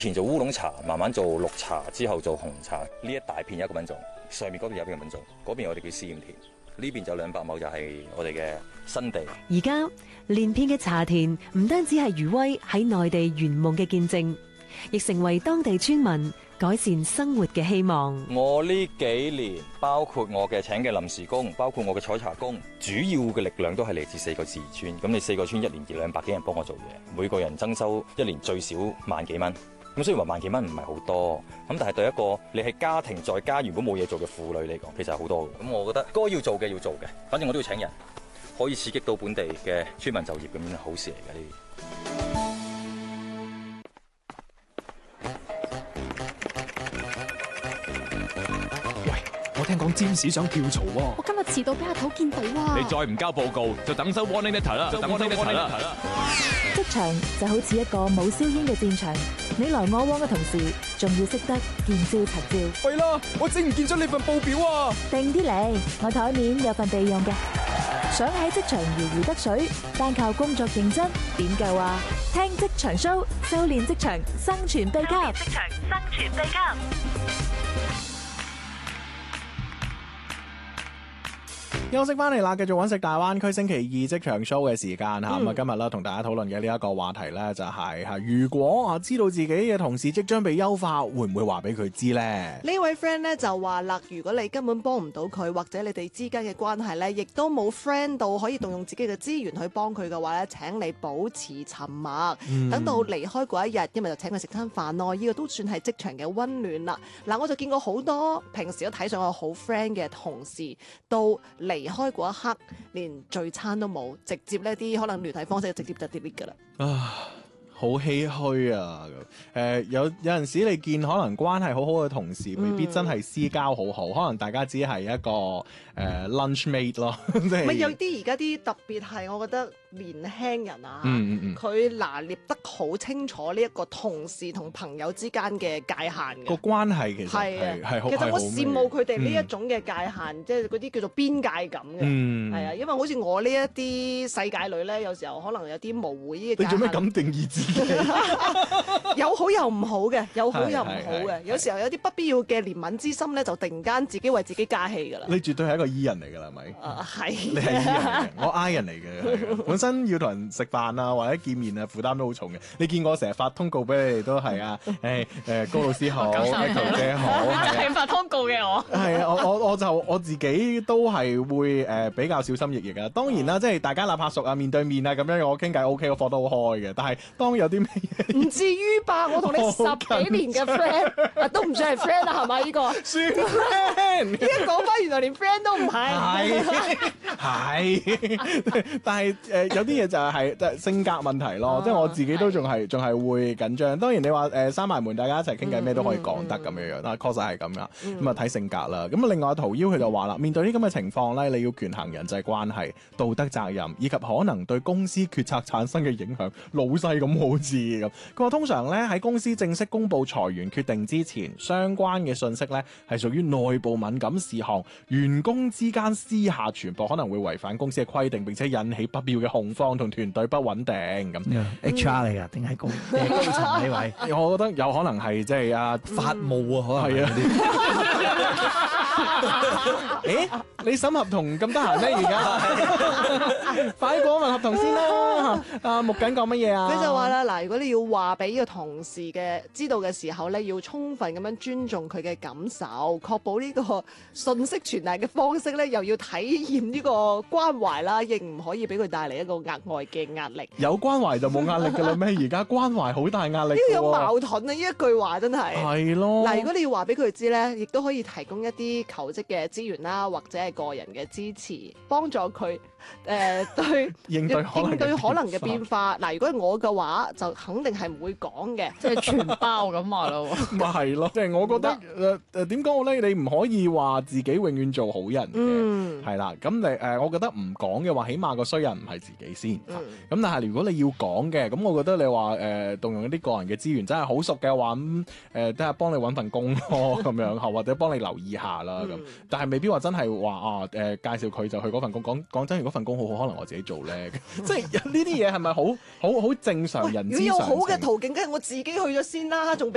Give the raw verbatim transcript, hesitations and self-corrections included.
前做烏龍茶，慢慢做綠茶，之後做紅茶。呢一大片有一個品種，上面嗰邊有一個品種，嗰邊我哋叫試驗田，呢邊就兩百畝就係我哋嘅新地。 而家連片嘅茶田唔單止係餘威喺內地圓夢嘅見證，亦成為當地村民改善生活嘅希望。 我呢幾年，包括我嘅請嘅臨時工，包括我嘅採茶工，主要嘅力量都係嚟自四個自然村。咁你四個村一年二兩百幾人幫我做嘢，每個人增收一年最少萬幾蚊。咁雖然話萬幾蚊唔係好多，咁但係對一個你係家庭在家原本冇嘢做嘅婦女嚟講，其實係好多嘅。咁我覺得該要做嘅要做嘅，反正我都要請人，可以刺激到本地嘅村民就業，咁樣係好事嚟嘅呢啲。 我聽講占士想跳槽喎， 我今日遲到俾阿頭見到啊！ 你再唔交報告，就等收 warning letter 啦，就等收 warning letter 啦。 職場就好似一個冇硝煙嘅戰場，你來我往嘅同時，仲要識得見招拆招。 喂啦，我整唔見咗你份報表啊！ 定啲嚟，我台面有份備用嘅。想喺職場如魚得水，單靠工作認真點夠啊？聽職場 show， 修煉職場生存秘笈。職場生存秘笈。 休息翻嚟啦，繼續揾食大灣區星期二職場 show 嘅時間吓，咁啊、嗯、今日啦同大家討論嘅呢一個話題咧就係吓，如果啊知道自己嘅同事即將被優化，會唔會話俾佢知咧？ 呢位 friend 咧就話啦，如果你根本幫唔到佢，或者你哋之間嘅關係咧，亦都冇 friend 到可以動用自己嘅資源去幫佢嘅話咧，請你保持沉默，嗯、等到離開嗰一日，因為就請佢食餐飯咯，呢、這個都算係職場嘅溫暖啦。嗱，我就見過好多平時都睇上我好 friend 嘅同事，到離開嗰一刻，連聚餐都冇，直接呢啲可能聯繫方式直接就 delete 噶啦。 啊，好唏噓啊！誒、呃，有有陣時你見可能關係好好嘅同事，未必真係私交好好，嗯、可能大家只係一個誒、呃、lunch mate 咯。即係咪有啲而家啲特別係，我覺得年輕人啊，佢、 嗯嗯嗯、 拿捏得好清楚呢一個同事同朋友之間嘅界限嘅個關係，其實係係好。 其實我羨慕佢哋呢一種嘅界限，嗯、即係嗰啲叫做邊界感嘅。係、嗯、啊，因為好似我呢一啲世界女咧，有時候可能有啲模糊呢個界限。 你做咩咁定義自己？ 有好有唔好嘅，有好有唔好嘅。有時候有啲不必要嘅憐憫之心咧，就突然間自己為自己加戲㗎啦。 你絕對係一個 E 人嚟㗎啦，係咪？ 啊，係。 你係 E 人嚟嘅，我 I 人嚟嘅。本身要同人食飯啊，或者見面啊，負擔都好重嘅。你見我成日發通告俾你哋都係啊，誒誒，高老師好，一球姐好， 就係發通告嘅我。 係啊，我我我就我自己都係會誒比較小心翼翼㗎。當然啦，即係大家立拍熟啊，面對面啊咁樣，我傾偈 O K，我放得好開嘅。但係當有啲咩嘢， 唔至於吧？我同你十幾年嘅 friend 都唔算係 friend 啦，係咪呢個？ 算 friend。 依家講翻，原來連 friend 都唔係。 係係，但係誒有啲嘢就係即係性格問題咯。即係我自己都仲係仲係會緊張。當然你話誒閂埋門，大家一齊傾偈咩都可以講得咁樣樣，但係確實係咁啦。咁啊睇性格啦。咁啊另外陶邀佢就話啦，面對呢咁嘅情況咧，你要權衡人際關係、道德責任以及可能對公司決策產生嘅影響。老細咁好似咁，佢話通常咧喺公司正式公布裁員決定之前，相關嘅信息咧係屬於內部敏感事項，員工之間私下傳播可能會違反公司嘅規定，並且引起不必要嘅恐慌同團隊不穩定咁。 H R 嚟噶定係高定係高層呢位？ 我覺得有可能係即係啊法務啊，可能係啊。 誒，你審合同咁得閒咩？而家快啲講份合同先啦！阿木緊講乜嘢啊？ 佢就話啦，嗱，如果你要話俾呢個同事嘅知道嘅時候咧，要充分咁樣尊重佢嘅感受，確保呢個信息傳遞嘅方式咧，又要體驗呢個關懷啦，亦唔可以俾佢帶嚟一個額外嘅壓力。 有關懷就冇壓力㗎啦咩？而家關懷好大壓力。呢個有矛盾啊！呢一句話真係。係咯。 嗱，如果你要話俾佢知咧，亦都可以提供一啲求職嘅資源啦，或者係個人嘅支持，幫助佢誒、呃、對應對可能應對可能嘅變化。嗱，如果係我嘅話，就肯定係唔會講嘅， 即係全包咁話咯。 咪係咯，即係我覺得誒誒點講好咧？你唔可以話自己永遠做好人嘅，係啦、嗯。咁你誒，我覺得唔講嘅話，起碼個衰人唔係自己先。咁、嗯、但係如果你要講嘅，咁我覺得你話誒、呃、動用一啲個人嘅資源，真係好熟嘅話，咁誒都係幫你揾份工咯，咁樣或者幫你留意下啦。咁、嗯、但係未必話真係話啊誒、呃、介紹佢就去嗰份工。講講真，如果份工好好，可能我自己做咧。即係呢啲嘢係咪好好好正常人之常情？ 如果有好嘅途徑，梗係我自己去咗先啦，仲